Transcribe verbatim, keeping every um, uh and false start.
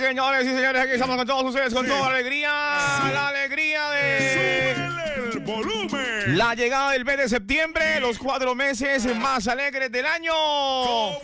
señores y señores, aquí estamos con todos ustedes, con Sí. toda la alegría, la alegría de... ¡Súbele el volumen! La llegada del mes de septiembre, los cuatro meses más alegres del año. ¿Cómo